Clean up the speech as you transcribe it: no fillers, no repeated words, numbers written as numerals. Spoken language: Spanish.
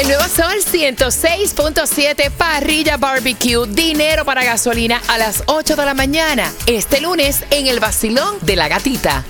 El nuevo Sol 106.7, parrilla barbecue, dinero para gasolina a las 8 de la mañana. Este lunes en el Vacilón de la Gatita.